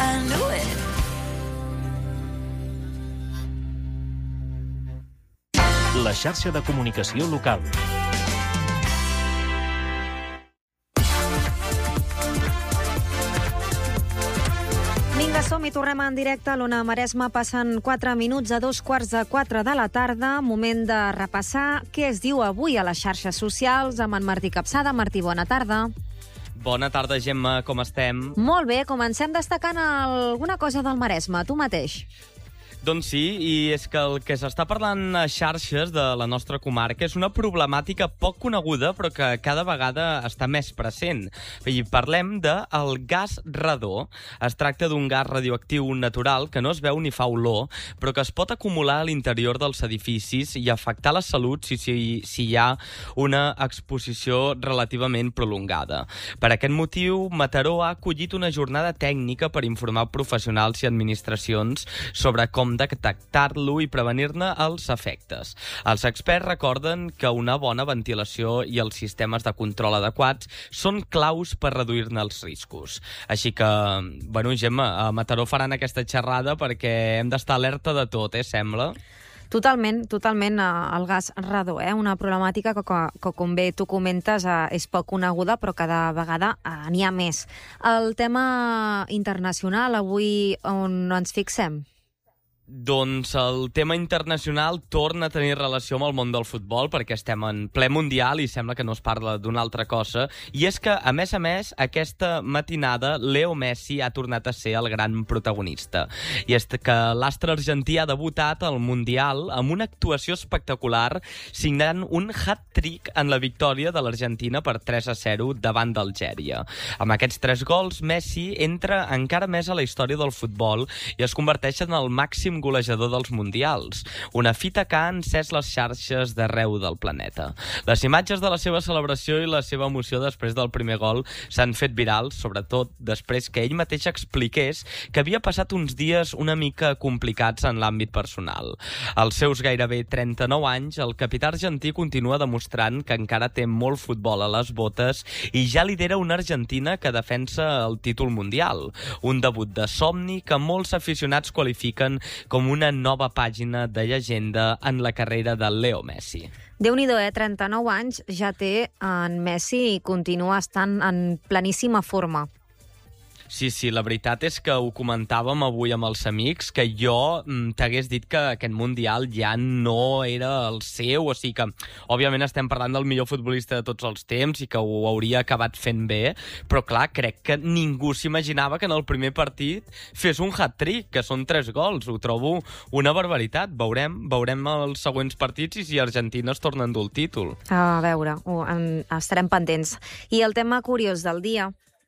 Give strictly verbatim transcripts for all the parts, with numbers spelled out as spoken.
I knew it. La xarxa de comunicació local. Vinga, som i tornem en directe a l'Ona Maresma. Passen quatre minuts a dos quarts de quatre de la tarda. Moment de repassar què es diu avui a les xarxes socials amb en Martí Capçada. Martí, bona tarda. Bona tarda, Gemma, com estem? Molt bé, comencem destacant alguna cosa del Maresme, tu mateix. Doncs sí, i és que el que s'està parlant a xarxes de la nostra comarca és una problemàtica poc coneguda, però que cada vegada està més present. I parlem del gas radó. Es tracta d'un gas radioactiu natural que no es veu ni fa olor, però que es pot acumular a l'interior dels edificis i afectar la salut si, si, si hi ha una exposició relativament prolongada. Per aquest motiu, Mataró ha acollit una jornada tècnica per informar professionals i administracions sobre com detectar-lo i prevenir-ne els efectes. Els experts recorden que una bona ventilació i els sistemes de control adequats són claus per reduir-ne els riscos. Així que, bueno, Gemma, a Mataró faran aquesta xerrada perquè hem d'estar alerta de tot, eh, sembla? Totalment, totalment, el gas radó, eh? Una problemàtica que, que, que com bé tu comentes, eh, és poc coneguda, però cada vegada eh, n'hi ha més. El tema internacional, avui on ens fixem? Doncs el tema internacional torna a tenir relació amb el món del futbol perquè estem en ple mundial i sembla que no es parla d'una altra cosa. I és que, a més a més, aquesta matinada Leo Messi ha tornat a ser el gran protagonista. I és que l'astre argentí ha debutat al Mundial amb una actuació espectacular, signant un hat-trick en la victòria de l'Argentina per tres a zero davant d'Algèria. Amb aquests tres gols, Messi entra encara més a la història del futbol i es converteix en el màxim golejador dels mundials, una fita que ha encès les xarxes d'arreu del planeta. Les imatges de la seva celebració i la seva emoció després del primer gol s'han fet virals, sobretot després que ell mateix expliqués que havia passat uns dies una mica complicats en l'àmbit personal. Als seus gairebé trenta-nou anys, el capità argentí continua demostrant que encara té molt futbol a les botes i ja lidera una Argentina que defensa el títol mundial. Un debut de somni que molts aficionats qualifiquen com una nova pàgina de llegenda en la carrera de Leo Messi. Déu-n'hi-do, eh? trenta-nou anys ja té en Messi i continua estant en pleníssima forma. Sí, sí, la veritat és que ho comentàvem avui amb els amics, que jo mm, t'hagués dit que aquest Mundial ja no era el seu, o sigui que, òbviament, estem parlant del millor futbolista de tots els temps i que ho hauria acabat fent bé, però, clar, crec que ningú s'imaginava que en el primer partit fes un hat-trick, que són tres gols. Ho trobo una barbaritat. Veurem, veurem els següents partits i si Argentina es torna a endur el títol. A veure, ho, en, estarem pendents. I el tema curiós del dia?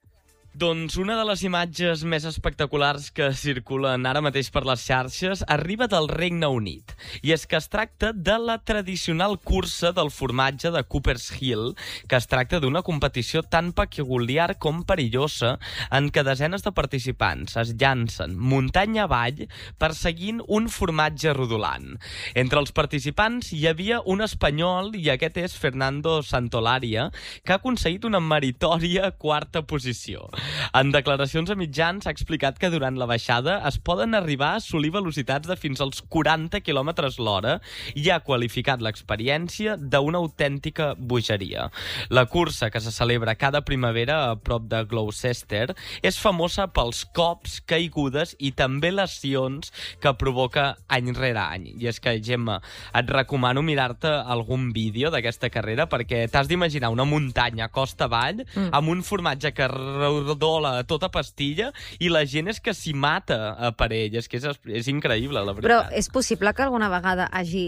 Doncs una de les imatges més espectaculars que circulen ara mateix per les xarxes arriba del Regne Unit. I és que es tracta de la tradicional cursa del formatge de Cooper's Hill, que es tracta d'una competició tan peculiar com perillosa en què desenes de participants es llancen muntanya avall perseguint un formatge rodolant. Entre els participants hi havia un espanyol, i aquest és Fernando Santolaria, que ha aconseguit una meritòria quarta posició. En declaracions a mitjans ha explicat que durant la baixada es poden arribar a assolir velocitats de fins als quaranta quilòmetres l'hora i ha qualificat l'experiència d'una autèntica bogeria. La cursa, que se celebra cada primavera a prop de Gloucester, és famosa pels cops, caigudes i també lesions que provoca any rere any. I és que, Gemma, et recomano mirar-te algun vídeo d'aquesta carrera perquè t'has d'imaginar una muntanya costa avall mm. amb un formatge que rodola a tota pastilla i la gent és que s'hi mata per ell. És que és, és increïble, la veritat. Però és possible que alguna vegada hagi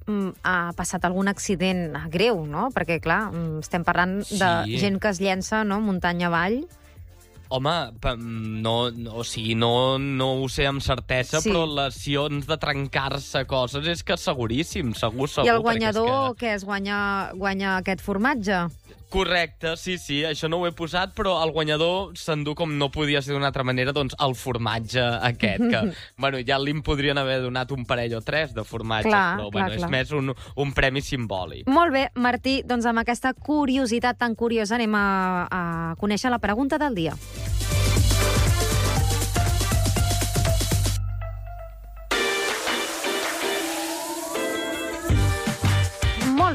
ha passat algun accident greu, no? Perquè, clar, estem parlant de sí. gent que es llença, no?, muntanya avall. Home, no, no, o sigui, no, no ho sé amb certesa, sí. però lesions de trencar-se coses és que seguríssim, segur, segur. I el guanyador, que... què es guanya, guanya aquest formatge? Correcte, sí, sí, això no ho he posat, però el guanyador s'endú, com no podia ser d'una altra manera, doncs el formatge aquest, que, bueno, ja li'n podrien haver donat un parell o tres de formatges, clar, però, clar, bueno, clar. és més un, un premi simbòlic. Molt bé, Martí, doncs amb aquesta curiositat tan curiosa anem a, a conèixer la pregunta del dia.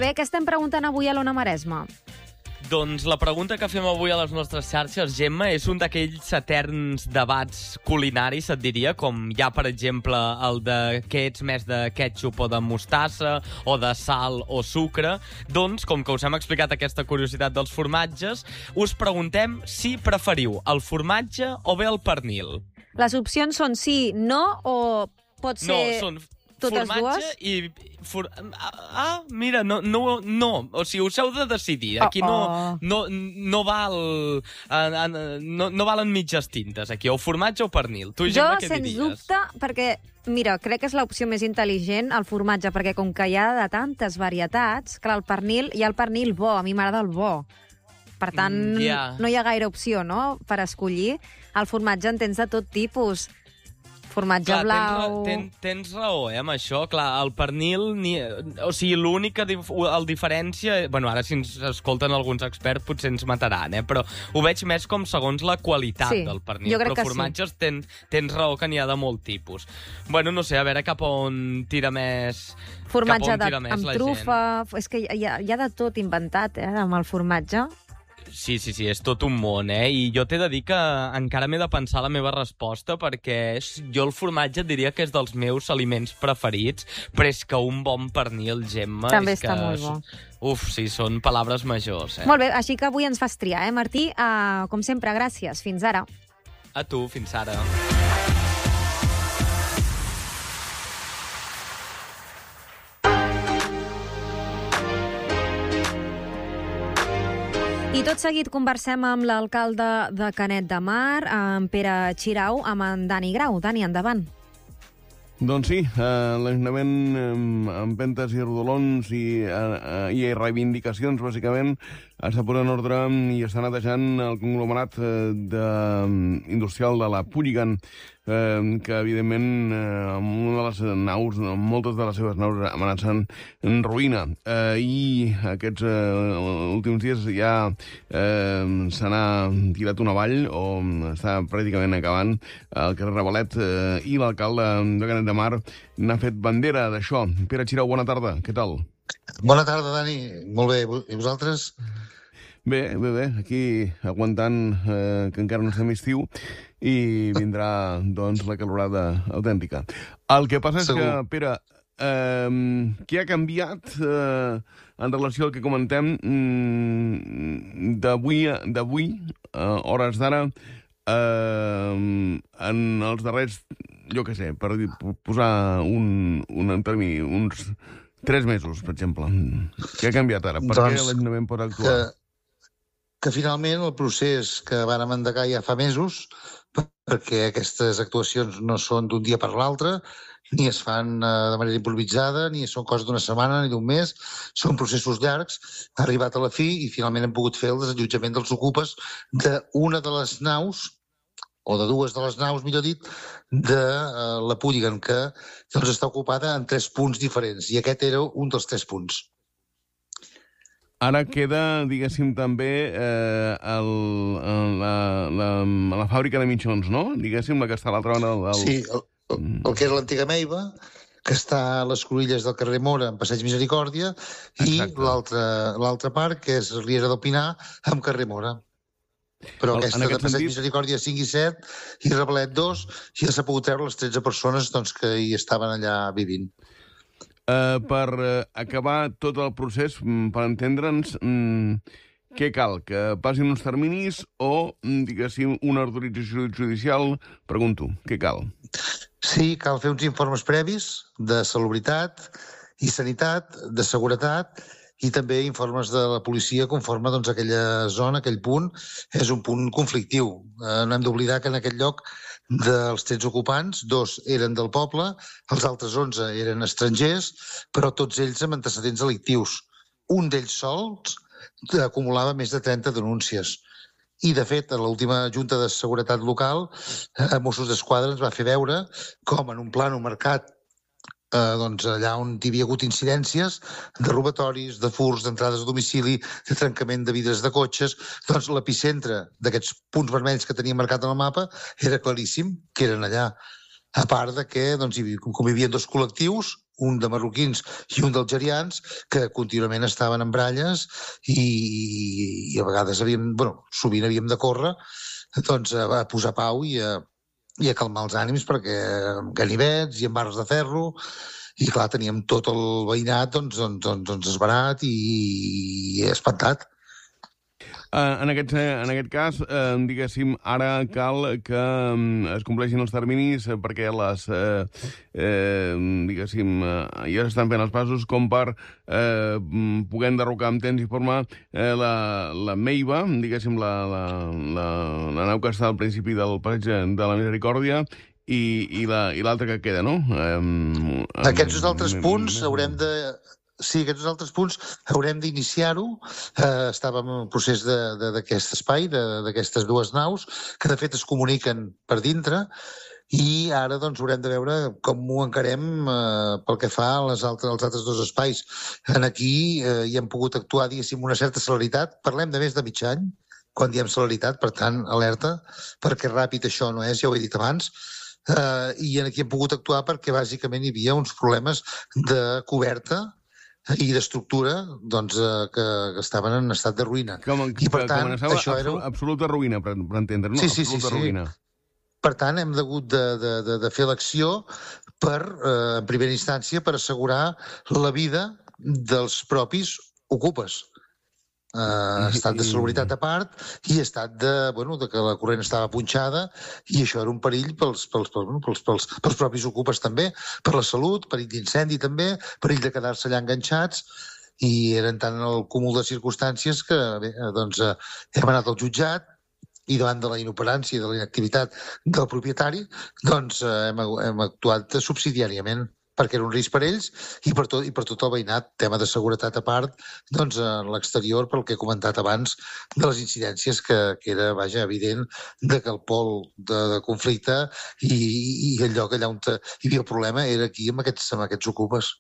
bé, què estem preguntant avui a l'Ona Maresma? Doncs la pregunta que fem avui a les nostres xarxes, Gemma, és un d'aquells eterns debats culinaris, et diria, com hi ha, per exemple, el de què ets més de ketchup o de mostassa, o de sal o sucre. Doncs, com que us hem explicat aquesta curiositat dels formatges, us preguntem si preferiu el formatge o bé el pernil. Les opcions són sí, no, o pot ser... No, són totes formatge dues? i... For... Ah, mira, no, no, no. O sigui, us heu de decidir. Aquí Oh, no, oh. no, no val... eh, No, no valen mitges tintes, aquí. O formatge o pernil. Tu, Jo, Gemma, què sens diries? dubte, perquè, mira, crec que és l'opció més intel·ligent, el formatge, perquè com que hi ha de tantes varietats, clar, el pernil, hi ha el pernil bo, a mi m'agrada el bo. Per tant, Mm, ja. no hi ha gaire opció, no?, per escollir. El formatge en tens de tot tipus. Formatge Clar, blau... tens, ten, tens raó, eh, amb això. Clar, el pernil... Ni, o sigui, l'única dif el diferència... Bueno, ara si ens escolten alguns experts potser ens mataran, eh? Però ho veig més com segons la qualitat Sí, del pernil. jo crec Però que formatges sí. ten, tens raó que n'hi ha de molt tipus. Bueno, no sé, a veure cap on tira més... Formatge cap on de, tira més amb la trufa... gent. És que hi ha, hi ha de tot inventat, eh, amb el formatge. Sí, sí, sí, és tot un món, eh? I jo t'he de dir que encara m'he de pensar la meva resposta perquè jo el formatge diria que és dels meus aliments preferits, però és que un bon pernil, Gemma... També és està que... molt bo. Uf, sí, són paraules majors, eh? Molt bé, així que avui ens fas triar, eh, Martí? Uh, com sempre, gràcies. Fins ara. A tu, fins ara. I tot seguit conversem amb l'alcalde de Canet de Mar, amb Pere Xirau, amb en Dani Grau. Dani, endavant. Doncs sí, eh, l'Ajuntament eh, amb pentes i rodolons i, eh, i reivindicacions, bàsicament, està posant ordre i està netejant el conglomerat eh, de, industrial de la Pulligan, eh, que, evidentment, eh, amb una de les naus, moltes de les seves naus amenacen en ruïna. Eh, I aquests eh, últims dies ja eh, se n'ha tirat una vall, o està pràcticament acabant el carrer Ravalet, eh, i l'alcalde de Canet de Mar n'ha fet bandera d'això. Pere Xirau, bona tarda, què tal? Bona tarda, Dani. Molt bé. I vosaltres? Bé, bé, bé. Aquí aguantant eh, que encara no estem estiu i vindrà, doncs, la calorada autèntica. El que passa és Segur. que, Pere, eh, què ha canviat eh, en relació al que comentem mm, d'avui, d'avui eh, hores d'ara, eh, en els darrers, jo què sé, per dir, posar un, un termini, uns tres mesos, per exemple. Què ha canviat ara? Per Doncs què l'Ajuntament pot actuar? Que, que finalment el procés que vàrem endegar ja fa mesos, perquè aquestes actuacions no són d'un dia per l'altre, ni es fan eh, de manera improvisada, ni són coses d'una setmana ni d'un mes, són processos llargs, ha arribat a la fi i finalment hem pogut fer el desallotjament dels ocupes d'una de les naus, o de dues de les naus, millor dit, de eh, la Pulligan, que doncs, està ocupada en tres punts diferents, i aquest era un dels tres punts. Ara queda, diguéssim, també eh, el, la, la, la fàbrica de mitjons, no? Diguéssim, la que està a l'altra banda del... del... Sí, el, el, el que era l'antiga Meiva, que està a les cruïlles del carrer Mora, en Passeig Misericòrdia, i l'altra part, que és Riera del Pinar, amb carrer Mora. Però En aquesta aquest de Passeig sentit- Misericòrdia cinc i set i Ravalet dos ja s'ha pogut treure les tretze persones doncs, que hi estaven allà vivint. Eh, per eh, acabar tot el procés, mm, per entendre'ns, mm, què cal? Que passin uns terminis o, mm, diguéssim, una autorització judicial? Pregunto, què cal? Sí, cal fer uns informes previs de salubritat i sanitat, de seguretat, i també informes de la policia conforme doncs, aquella zona, aquell punt, és un punt conflictiu. Eh, no hem d'oblidar que en aquest lloc dels tretze ocupants, dos eren del poble, els altres onze eren estrangers, però tots ells amb antecedents delictius. Un d'ells sols acumulava més de trenta denúncies. I, de fet, a l'última Junta de Seguretat Local, eh, Mossos d'Esquadra ens va fer veure com en un plano marcat eh, doncs allà on hi havia hagut incidències de robatoris, de furs, d'entrades a domicili, de trencament de vidres de cotxes, doncs l'epicentre d'aquests punts vermells que tenia marcat en el mapa era claríssim que eren allà. a part de que doncs, hi, com hi havia dos col·lectius, un de marroquins i un d'algerians, que contínuament estaven en bralles i, i a vegades havíem, bueno, sovint havíem de córrer doncs, a posar pau i a, i a calmar els ànims, perquè amb ganivets i amb barres de ferro, i clar, teníem tot el veïnat doncs, doncs, doncs, doncs esbarat i, i espantat. Uh, en, aquest, en aquest cas, uh, diguéssim, ara cal que um, es compleixin els terminis uh, perquè les, uh, uh, diguéssim, uh, ja s'estan fent els passos com per uh, poder enderrocar amb temps i forma uh, la, la Meiva, diguéssim, la, la, la, la nau que està al principi del passeig de la Misericòrdia, i, i l'altra que queda, no? Um, Aquests altres punts haurem de... Sí, aquests altres punts haurem d'iniciar-ho. Eh, estàvem en el procés d'aquest espai, d'aquestes dues naus, que de fet es comuniquen per dintre, i ara doncs, haurem de veure com ho encarem eh, pel que fa a les altres, als altres dos espais. En aquí eh, hi hem pogut actuar, diguéssim, una certa celeritat. Parlem de més de mig any, quan diem celeritat, per tant, alerta, perquè ràpid això no és, ja ho he dit abans. Uh, i aquí hem pogut actuar perquè bàsicament hi havia uns problemes de coberta i d'estructura doncs, uh, que, que estaven en estat de ruïna. Com, I per tant, això absolut, era... absoluta ruïna, per, per entendre, no? Sí, sí, absoluta sí, sí. ruïna. Per tant, hem hagut de, de, de, de fer l'acció per, eh, en primera instància, per assegurar la vida dels propis ocupes. Uh, estat de salubritat a part i estat de, bueno, de que la corrent estava punxada i això era un perill pels, pels, pels, pels, pels, pels propis ocupes també, per la salut, perill d'incendi també, perill de quedar-se allà enganxats, i eren tant el cúmul de circumstàncies que bé, doncs, eh, hem anat al jutjat i davant de la inoperància i de la inactivitat del propietari doncs eh, hem, hem actuat subsidiàriament, perquè era un risc per ells i per tot, i per tot el veïnat, tema de seguretat a part, doncs en l'exterior, pel que he comentat abans, de les incidències que, que era, vaja, evident de que el pol de, de conflicte i, i el lloc allà on hi havia el problema era aquí amb aquests, amb aquests ocupes.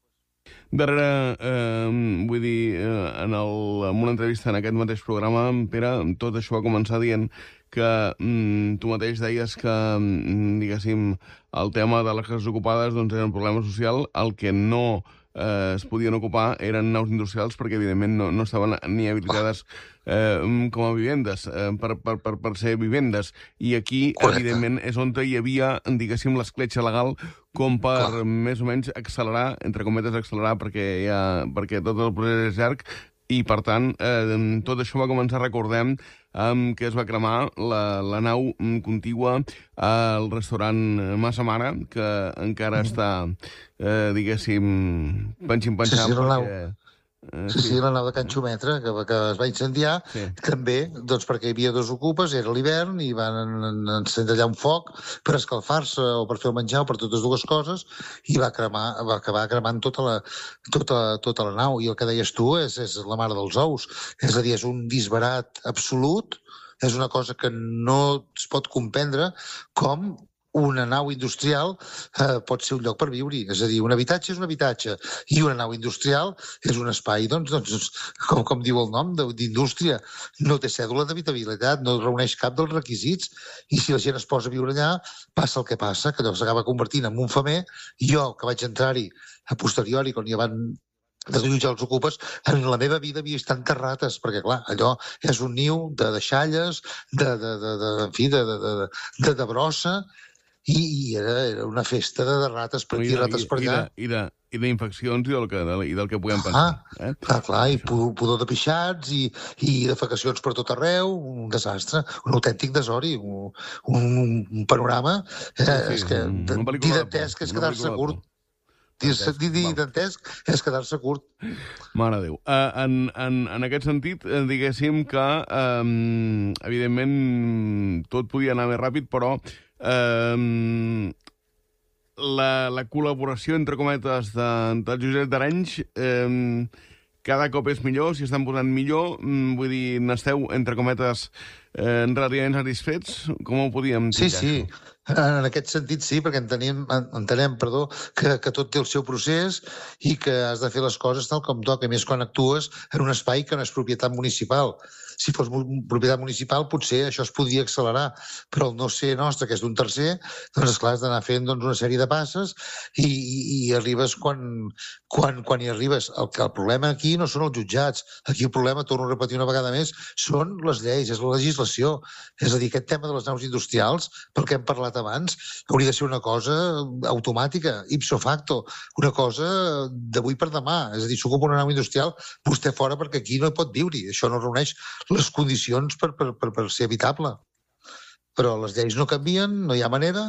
Darrere, eh, vull dir, eh, en, el, en una entrevista en aquest mateix programa, Pere, tot això va començar dient que mm, tu mateix deies que, mm, diguéssim, el tema de les cases ocupades doncs, era un problema social. El que no eh, es podien ocupar eren naus industrials perquè, evidentment, no, no estaven ni habilitades eh, com a vivendes, eh, per, per, per, per ser vivendes. I aquí, correcte, evidentment, és on hi havia, diguéssim, l'escletxa legal com per, clar, més o menys accelerar, entre cometes accelerar, perquè, ja, perquè tot el procés és llarg, i, per tant, eh, tot això va començar, recordem, amb que es va cremar la, la nau contigua al restaurant Massa Mare, que encara mm. està, eh, diguéssim, penxin-penxant, sí, sí, perquè... Eh, sí, sí, la nau de Can Xumetre, que, que es va incendiar, sí, també, doncs perquè hi havia dos ocupes, era l'hivern, i van encendre allà un foc per escalfar-se o per fer el menjar o per totes dues coses, i va cremar, va acabar cremant tota la, tota, tota la nau. I el que deies tu és, és la mare dels ous. És a dir, és un disbarat absolut, és una cosa que no es pot comprendre com una nau industrial eh, pot ser un lloc per viure-hi. És a dir, un habitatge és un habitatge i una nau industrial és un espai, doncs, doncs com, com diu el nom, d'indústria. No té cèdula d'habitabilitat, no reuneix cap dels requisits, i si la gent es posa a viure allà, passa el que passa, que allò s'acaba convertint en un femer. Jo, que vaig entrar-hi a posteriori, quan ja van desallotjar els ocupes, en la meva vida havia vist tantes rates, perquè, clar, allò és un niu de deixalles, de, de, de, de, en fi, de, de, de, de, de brossa, i, i era, era una festa de, de rates per aquí, I, rates per allà. I de, i d'infeccions i, del que, de, i del que puguem pensar. Ah, eh? clar, clar, i pudor de pixats, i, i defecacions per tot arreu, un desastre, un autèntic desori, un, un, un panorama, eh, sí, és que dir dantesc és quedar-se curt. Dir dantesc és quedar-se curt. Mare de Déu. Uh, en, en, en aquest sentit, diguéssim que, um, evidentment, tot podia anar més ràpid, però Um, la, la col·laboració, entre cometes, de, del Josep d'Arenys um, cada cop és millor, s'hi estan posant millor, um, vull dir, n'esteu, entre cometes, eh, relativament satisfets? Com ho podíem dir? Sí, sí, en aquest sentit sí, perquè entenem, entenem perdó, que, que tot té el seu procés i que has de fer les coses tal com toca, més quan actues en un espai que no és propietat municipal. si fos propietat municipal, potser això es podria accelerar, però el no ser nostre, que és d'un tercer, doncs, esclar, has d'anar fent doncs, una sèrie de passes i, i, i arribes quan, quan, quan hi arribes. El, el problema aquí no són els jutjats. Aquí el problema, torno a repetir una vegada més, són les lleis, és la legislació. És a dir, aquest tema de les naus industrials, pel que hem parlat abans, hauria de ser una cosa automàtica, ipso facto, una cosa d'avui per demà. És a dir, s'ocupa una nau industrial, vostè fora perquè aquí no hi pot viure-hi. Això no reuneix les condicions per, per, per, per ser habitable. Però les lleis no canvien, no hi ha manera.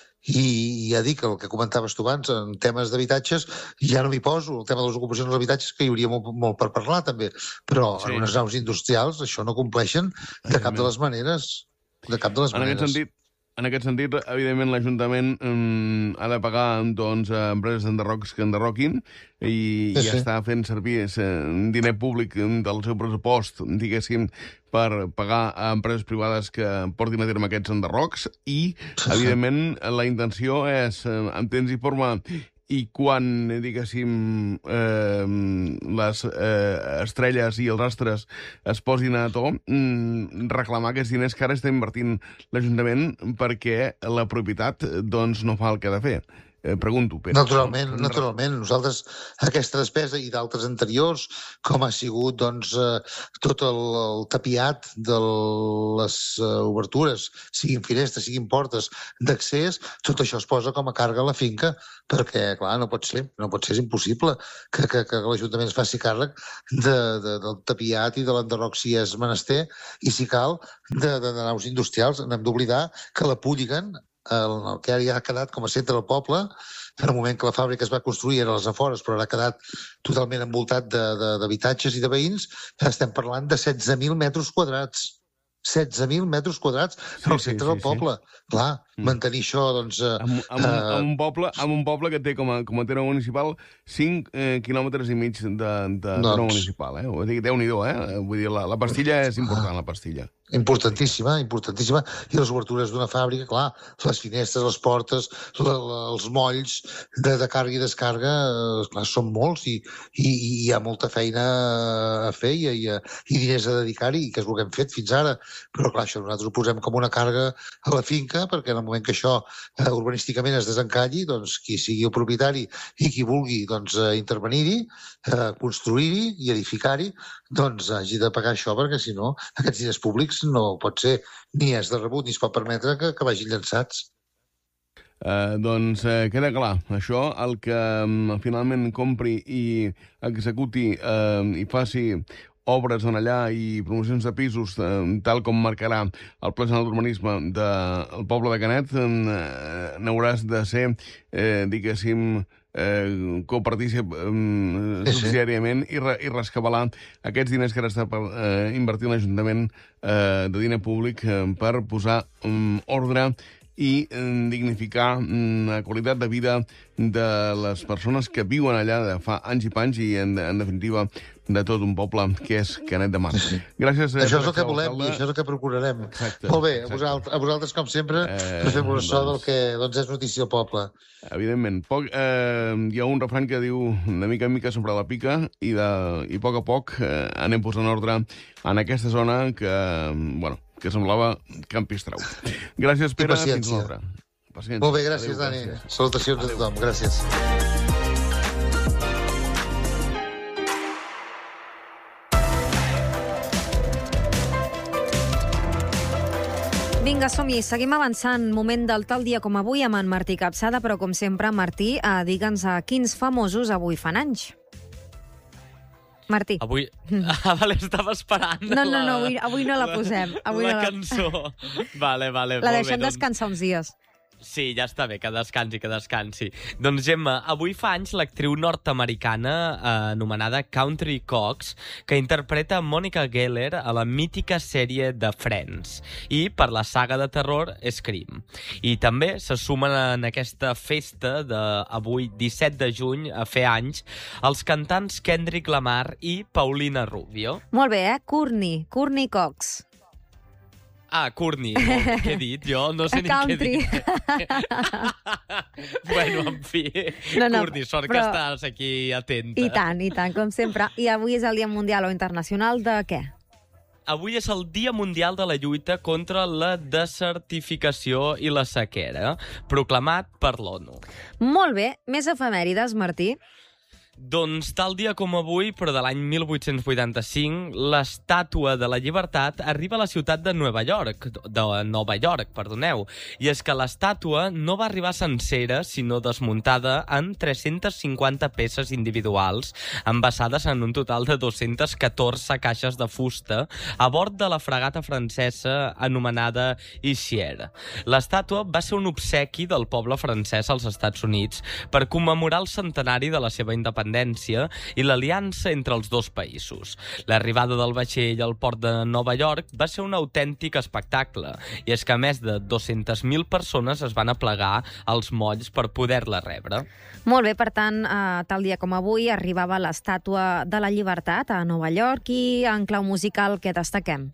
I ja dic, el que comentaves tu abans, en temes d'habitatges, ja no m'hi poso, el tema de les ocupacions dels habitatges, que hi hauria molt, molt per parlar, també. Però sí, en unes naus industrials això no compleixen de cap de les maneres. De cap de les en maneres. Aquest sentit, en aquest sentit, evidentment, l'Ajuntament um, ha de pagar doncs, a empreses d'enderrocs que enderroquin i, sí, i sí. està fent servir un diner públic del seu pressupost, diguéssim, per pagar a empreses privades que portin a terme aquests enderrocs i, evidentment, la intenció és, en temps i forma, i quan, diguéssim, eh, les eh, estrelles i els astres es posin a to, mm, reclamar aquests diners que ara està invertint l'Ajuntament perquè la propietat doncs, no fa el que ha de fer. Eh, pregunto, Pere. Naturalment, naturalment. Nosaltres, aquesta despesa i d'altres anteriors, com ha sigut doncs, eh, tot el, el tapiat de les uh, obertures, siguin finestres, siguin portes d'accés, tot això es posa com a càrrega a la finca, perquè, clar, no pot ser, no pot ser, és impossible que, que, que l'Ajuntament es faci càrrec de, de, del tapiat i de l'enderroc si és menester, i si cal, de, de, de naus industrials. No hem d'oblidar que la Púlliguen, el, el que ara ja ha quedat com a centre del poble, en el moment que la fàbrica es va construir era a les afores, però ara ha quedat totalment envoltat d'habitatges i de veïns, estem parlant de setze mil metres quadrats. setze mil metres quadrats sí, al centre sí, del sí, poble. Sí. Clar, mm. mantenir això, doncs... Eh, amb, amb, uh... amb, un poble, amb un poble que té com a, com a terme municipal cinc eh, quilòmetres i mig de, de doncs... terme municipal, eh? Vull dir, Déu-n'hi-do, eh? Vull dir, la, la pastilla és important, la pastilla. Importantíssima, importantíssima. I les obertures d'una fàbrica, clar, les finestres, les portes, la, la, els molls de, de càrrega i descàrrega, eh, clar, són molts i, i, i hi ha molta feina a fer i, i, i diners a dedicar-hi, que és el que hem fet fins ara. Però, clar, això nosaltres ho posem com una càrrega a la finca, perquè en el moment que això eh, urbanísticament es desencalli, doncs qui sigui el propietari i qui vulgui doncs, eh, intervenir-hi, eh, construir-hi i edificar-hi, doncs hagi de pagar això, perquè si no, aquests diners públics no pot ser, ni és de rebut, ni es pot permetre que, que vagin llançats. Uh, doncs uh, queda clar, això, el que um, finalment compri i executi uh, i faci obres en allà i promocions de pisos, eh, tal com marcarà el Pla General d'Urbanisme del poble de Canet, eh, n'hauràs de ser, eh, diguéssim, eh, copartícip eh, subsidiàriament i, re, i rescabalar aquests diners que ara està per eh, invertir l'Ajuntament eh, de diner públic eh, per posar um, ordre i eh, dignificar la qualitat de vida de les persones que viuen allà de fa anys i panys i, en, en definitiva, de tot un poble que és Canet de Mar. Sí. Gràcies. Això és el que volem i això és el que procurarem. Exacte, Molt bé, a vosaltres, a vosaltres com sempre, eh, per fer-vos doncs, això del que doncs, és notícia al poble. Evidentment. Poc, eh, hi ha un refrany que diu de mica en mica sobre la pica i, de, i a poc a poc eh, anem posant ordre en aquesta zona que, bueno, que semblava Camp Pistrau. Gràcies, Pere. Fins l'altre. Molt bé, gràcies, Adéu, Dani. Gràcies. Salutacions Adéu. A tothom. Gràcies. Vinga, som-hi. Seguim avançant. Moment del tal dia com avui amb en Martí Capçada, però com sempre, Martí, eh, digue'ns a quins famosos avui fan anys. Martí. Avui... Ah, vale, estava esperant. No, no, no, avui, avui no la posem. Avui la no la... cançó. Vale, vale, la molt deixem bé, descansar doncs... uns dies. Sí, ja està bé, que descansi, que descansi. Doncs, Gemma, avui fa anys l'actriu nord-americana eh, anomenada Country Cox, que interpreta Monica Geller a la mítica sèrie de Friends i per la saga de terror Scream. I també se sumen en aquesta festa d'avui, disset de juny, a fer anys, els cantants Kendrick Lamar i Paulina Rubio. Molt bé, eh? Courtney, Courtney Cox. Ah, Courtney, no, què he dit? Jo no sé ni Country. què he dit. Bueno, en fi, no, no, Courtney, sort però... que estàs aquí atenta. I tant, i tant, com sempre. I avui és el Dia Mundial o Internacional de què? Avui és el Dia Mundial de la Lluita contra la Desertificació i la Sequera, proclamat per l'ONU. Molt bé, més efemèrides, Martí. Doncs tal dia com avui, però de l'any mil vuit-cents vuitanta-cinc, l'Estàtua de la Llibertat arriba a la ciutat de Nova York, de Nova York, perdoneu. I és que l'estàtua no va arribar sencera, sinó desmuntada en tres-centes cinquanta peces individuals, envasades en un total de dos-centes catorze caixes de fusta a bord de la fragata francesa anomenada Ixier. L'estàtua va ser un obsequi del poble francès als Estats Units per commemorar el centenari de la seva independència i l'aliança entre els dos països. L'arribada del vaixell al port de Nova York va ser un autèntic espectacle, i és que més de dues-centes mil persones es van aplegar als molls per poder-la rebre. Molt bé, per tant, eh, tal dia com avui arribava l'Estàtua de la Llibertat a Nova York i en clau musical què destaquem?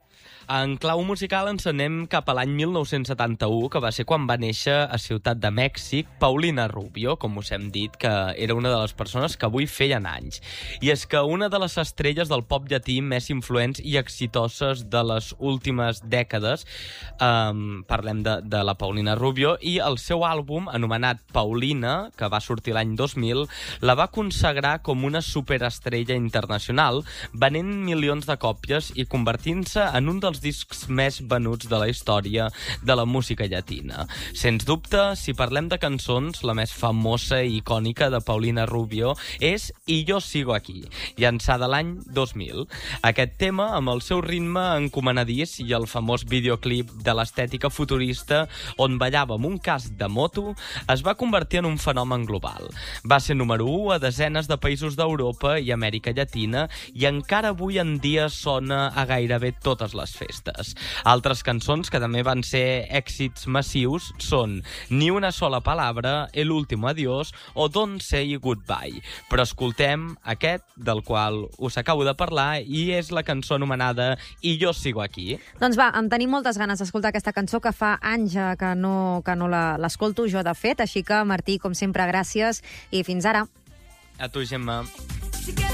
En clau musical ens anem cap a l'any mil nou-cents setanta-u, que va ser quan va néixer a Ciutat de Mèxic Paulina Rubio, com us hem dit, que era una de les persones que avui feien anys. I és que una de les estrelles del pop llatí més influents i exitoses de les últimes dècades, um, parlem de, de la Paulina Rubio, i el seu àlbum, anomenat Paulina, que va sortir l'any dos mil, la va consagrar com una superestrella internacional, venent milions de còpies i convertint-se en un dels discs més venuts de la història de la música llatina. Sens dubte, si parlem de cançons, la més famosa i icònica de Paulina Rubio és I yo sigo aquí, llançada l'any dos mil. Aquest tema, amb el seu ritme encomanadís i el famós videoclip de l'estètica futurista on ballava amb un casc de moto, es va convertir en un fenomen global. Va ser número u a desenes de països d'Europa i Amèrica Llatina i encara avui en dia sona a gairebé totes les festes. Altres cançons que també van ser èxits massius són Ni una sola palabra, El último adiós o Don't say goodbye. Però escoltem aquest del qual us acabo de parlar i és la cançó anomenada I yo sigo aquí. Doncs va, em tenim moltes ganes d'escoltar aquesta cançó que fa anys que no, que no l'escolto jo, de fet. Així que, Martí, com sempre, gràcies i fins ara. A tu, Gemma.